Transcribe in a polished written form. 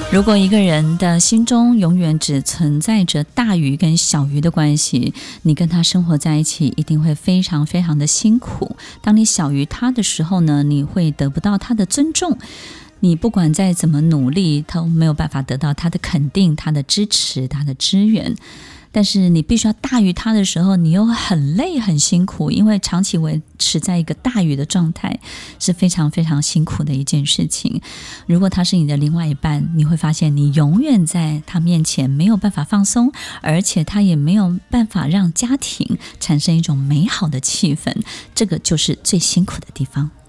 如果一个人的心中永远只存在着大鱼跟小鱼的关系，你跟他生活在一起一定会非常非常的辛苦。当你小于他的时候呢，你会得不到他的尊重，你不管再怎么努力都没有办法得到他的肯定、他的支持、他的支援。但是你必须要大于他的时候，你又很累很辛苦，因为长期维持在一个大于的状态是非常非常辛苦的一件事情。如果他是你的另外一半，你会发现你永远在他面前没有办法放松，而且他也没有办法让家庭产生一种美好的气氛，这个就是最辛苦的地方。